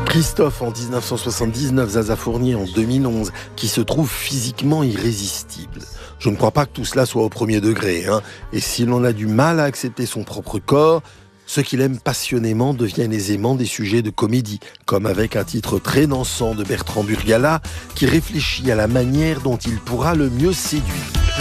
Christophe en 1979, Zaza Fournier en 2011, qui se trouve physiquement irrésistible. Je ne crois pas que tout cela soit au premier degré, Et si l'on a du mal à accepter son propre corps, ceux qu'il aime passionnément deviennent aisément des sujets de comédie, comme avec un titre très dansant de Bertrand Burgala, qui réfléchit à la manière dont il pourra le mieux séduire.